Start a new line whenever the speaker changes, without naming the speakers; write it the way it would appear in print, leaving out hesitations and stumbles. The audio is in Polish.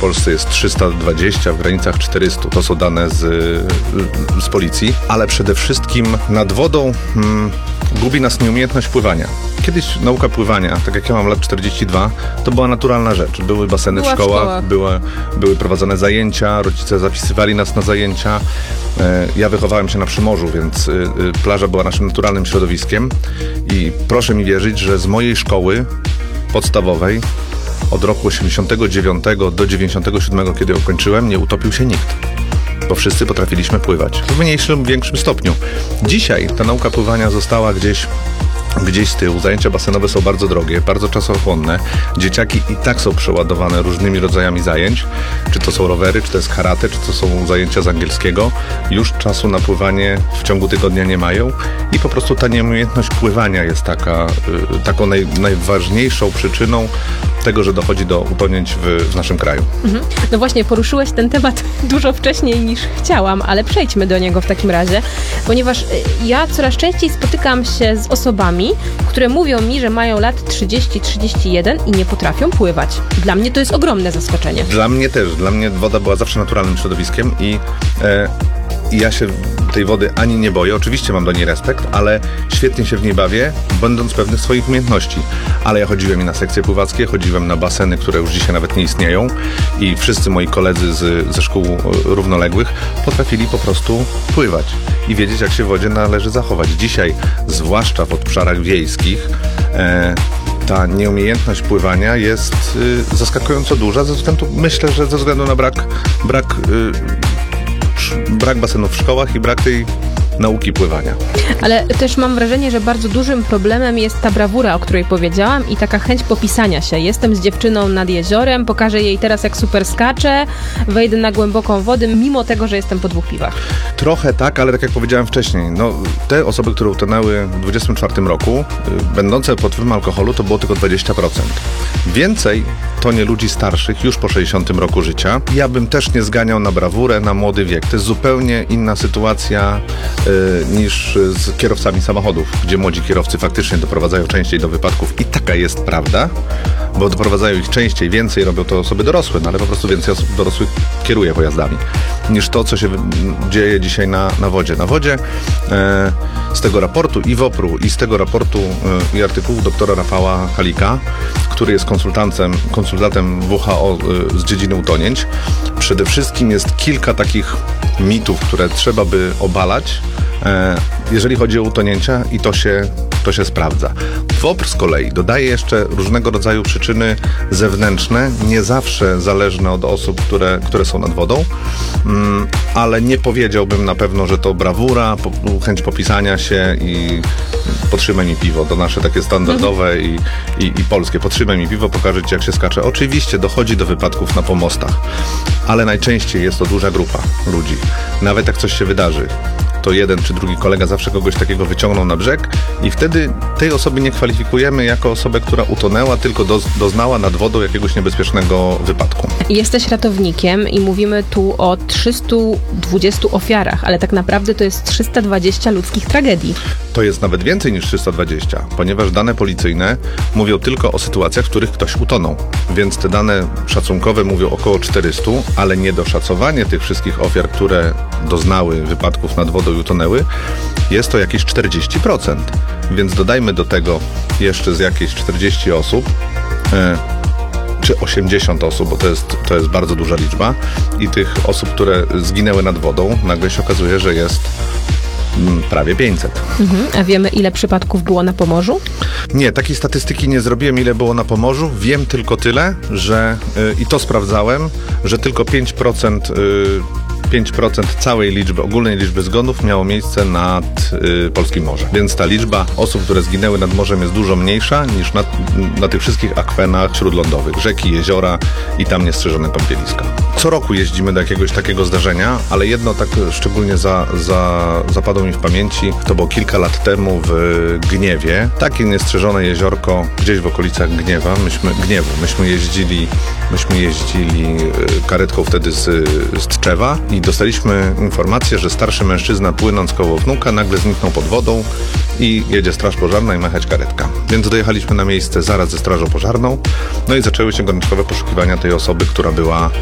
Polsce jest 320, w granicach 400. To są dane z policji, ale przede wszystkim nad wodą gubi nas nieumiejętność pływania. Kiedyś nauka pływania, tak jak ja mam lat 42, to była naturalna rzecz. Były baseny w szkołach, były prowadzone zajęcia, rodzice zapisywali nas na zajęcia. Ja wychowałem się na Przymorzu, więc plaża była naszym naturalnym środowiskiem i proszę mi wierzyć, że z mojej szkoły podstawowej od roku 89 do 97, kiedy ją kończyłem, nie utopił się nikt. Bo wszyscy potrafiliśmy pływać. W mniejszym lub większym stopniu. Dzisiaj ta nauka pływania została gdzieś z tyłu. Zajęcia basenowe są bardzo drogie, bardzo czasochłonne. Dzieciaki i tak są przeładowane różnymi rodzajami zajęć. Czy to są rowery, czy to jest karate, czy to są zajęcia z angielskiego. Już czasu na pływanie w ciągu tygodnia nie mają i po prostu ta nieumiejętność pływania jest taką najważniejszą przyczyną tego, że dochodzi do utonięć w naszym kraju.
No właśnie, poruszyłeś ten temat dużo wcześniej niż chciałam, ale przejdźmy do niego w takim razie, ponieważ ja coraz częściej spotykam się z osobami, które mówią mi, że mają lat 30-31 i nie potrafią pływać. Dla mnie to jest ogromne zaskoczenie.
Dla mnie też. Dla mnie woda była zawsze naturalnym środowiskiem i ja się tej wody ani nie boję. Oczywiście mam do niej respekt, ale świetnie się w niej bawię, będąc pewny swoich umiejętności. Ale ja chodziłem i na sekcje pływackie, chodziłem na baseny, które już dzisiaj nawet nie istnieją i wszyscy moi koledzy ze szkół równoległych potrafili po prostu pływać i wiedzieć, jak się w wodzie należy zachować. Dzisiaj, zwłaszcza w obszarach wiejskich, ta nieumiejętność pływania jest zaskakująco duża, myślę, że ze względu na brak basenów w szkołach i brak tej nauki pływania.
Ale też mam wrażenie, że bardzo dużym problemem jest ta brawura, o której powiedziałam i taka chęć popisania się. Jestem z dziewczyną nad jeziorem, pokażę jej teraz, jak super skaczę, wejdę na głęboką wodę, mimo tego, że jestem po 2 piwach.
Trochę tak, ale tak jak powiedziałem wcześniej, te osoby, które utonęły w 24 roku, będące pod wpływem alkoholu, to było tylko 20%. Więcej tonie ludzi starszych już po 60 roku życia. Ja bym też nie zganiał na brawurę, na młody wiek. To jest zupełnie inna sytuacja niż z kierowcami samochodów, gdzie młodzi kierowcy faktycznie doprowadzają częściej do wypadków i taka jest prawda, bo doprowadzają ich częściej, więcej robią to osoby dorosłe, ale po prostu więcej osób dorosłych kieruje pojazdami, niż to, co się dzieje dzisiaj na wodzie. Na wodzie z tego raportu IWOPR-u i z tego raportu i artykułu doktora Rafała Halika, który jest konsultantem WHO z dziedziny utonięć, przede wszystkim jest kilka takich mitów, które trzeba by obalać, jeżeli chodzi o utonięcia i to się sprawdza. WOPR z kolei dodaje jeszcze różnego rodzaju przyczyny zewnętrzne, nie zawsze zależne od osób, które są nad wodą, ale nie powiedziałbym na pewno, że to brawura, chęć popisania się i potrzymaj mi piwo, to nasze takie standardowe i polskie. Potrzymaj mi piwo, pokażę ci, jak się skacze. Oczywiście dochodzi do wypadków na pomostach, ale najczęściej jest to duża grupa ludzi. Nawet jak coś się wydarzy, to jeden czy drugi kolega zawsze kogoś takiego wyciągnął na brzeg i wtedy tej osoby nie kwalifikujemy jako osobę, która utonęła, tylko doznała nad wodą jakiegoś niebezpiecznego wypadku.
Jesteś ratownikiem i mówimy tu o 320 ofiarach, ale tak naprawdę to jest 320 ludzkich tragedii.
To jest nawet więcej niż 320, ponieważ dane policyjne mówią tylko o sytuacjach, w których ktoś utonął. Więc te dane szacunkowe mówią około 400, ale niedoszacowanie tych wszystkich ofiar, które doznały wypadków nad wodą i utonęły, jest to jakieś 40%. Więc dodajmy do tego jeszcze z jakieś 40 osób, czy 80 osób, bo to jest bardzo duża liczba i tych osób, które zginęły nad wodą, nagle się okazuje, że jest prawie 500.
A wiemy, ile przypadków było na Pomorzu?
Nie, takiej statystyki nie zrobiłem, ile było na Pomorzu. Wiem tylko tyle, że i to sprawdzałem, że tylko 5% całej liczby, ogólnej liczby zgonów miało miejsce nad polskim morzem. Więc ta liczba osób, które zginęły nad morzem jest dużo mniejsza niż na tych wszystkich akwenach śródlądowych, rzeki, jeziora i tam niestrzeżone kąpieliska. Co roku jeździmy do jakiegoś takiego zdarzenia, ale jedno tak szczególnie zapadło mi w pamięci, to było kilka lat temu w Gniewie. Takie niestrzeżone jeziorko gdzieś w okolicach Gniewa. Myśmy jeździli karetką wtedy z Tczewa i dostaliśmy informację, że starszy mężczyzna płynąc koło wnuka nagle zniknął pod wodą i jedzie straż pożarna i ma jechać karetka. Więc dojechaliśmy na miejsce zaraz ze strażą pożarną, no i zaczęły się gorączkowe poszukiwania tej osoby, która była